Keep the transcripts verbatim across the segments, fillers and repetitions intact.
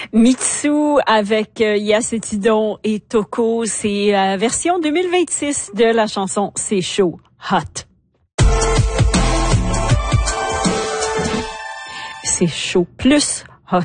Mitsu avec euh, Yacetidon et Toko, c'est la version deux mille vingt-six de la chanson C'est chaud, hot. C'est chaud plus hot.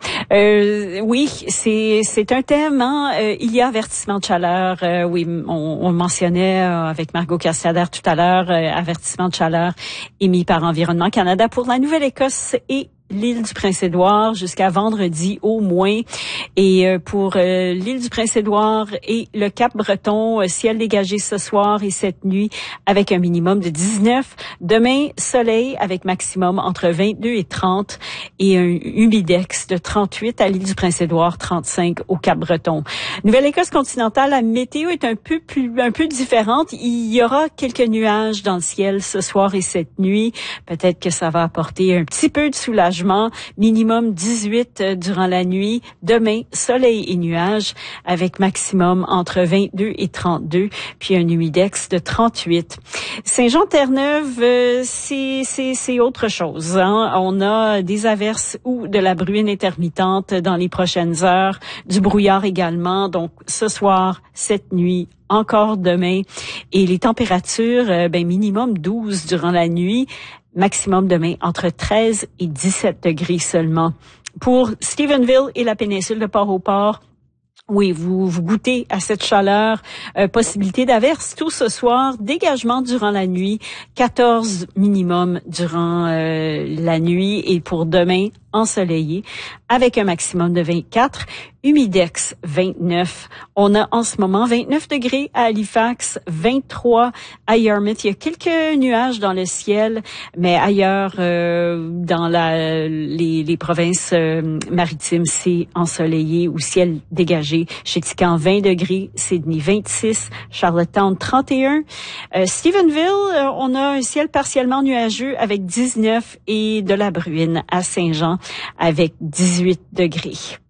Euh, oui, c'est c'est un thème. Hein? Euh, il y a avertissement de chaleur. Euh, oui, on, on mentionnait euh, avec Margot Castader tout à l'heure, euh, avertissement de chaleur émis par Environnement Canada pour la Nouvelle-Écosse et l'île du Prince-Édouard jusqu'à vendredi au moins. Et euh, pour euh, l'île du Prince-Édouard et le Cap-Breton, euh, ciel dégagé ce soir et cette nuit avec un minimum de dix-neuf. Demain, soleil avec maximum entre vingt-deux et trente et un humidex de trente-huit à l'île du Prince-Édouard, trente-cinq au Cap-Breton. Nouvelle-Écosse continentale, la météo est un peu plus, un peu différente. Il y aura quelques nuages dans le ciel ce soir et cette nuit. Peut-être que ça va apporter un petit peu de soulagement. Minimum dix-huit durant la nuit. Demain, soleil et nuages avec maximum entre vingt-deux et trente-deux, puis un humidex de trente-huit. Saint-Jean-Terre-Neuve, euh, c'est, c'est, c'est autre chose. Hein? On a des averses ou de la bruine intermittente dans les prochaines heures, du brouillard également. Donc, ce soir, cette nuit, encore demain. Et les températures, euh, ben minimum douze durant la nuit. Maximum demain entre treize et dix-sept degrés seulement. Pour Stephenville et la péninsule de Port-au-Port, oui, vous vous goûtez à cette chaleur, euh, possibilité d'averse tout ce soir, dégagement durant la nuit, quatorze minimum durant euh, la nuit et pour demain ensoleillé avec un maximum de vingt-quatre, humidex vingt-neuf. On a en ce moment vingt-neuf degrés à Halifax, vingt-trois à Yarmouth. Il y a quelques nuages dans le ciel, mais ailleurs euh, dans la les, les provinces euh, maritimes, c'est ensoleillé ou ciel dégagé. Chéticamp vingt degrés, Sydney vingt-six, Charlottetown trente et un. Euh, Stephenville, euh, on a un ciel partiellement nuageux avec dix-neuf et de la bruine à Saint-Jean avec dix-huit degrés.